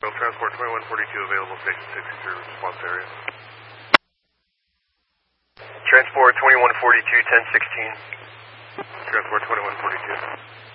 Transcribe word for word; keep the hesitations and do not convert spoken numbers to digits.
Transport twenty-one forty-two available, station sixty-three, response area. Transport twenty-one forty-two, ten sixteen. Transport twenty-one forty-two.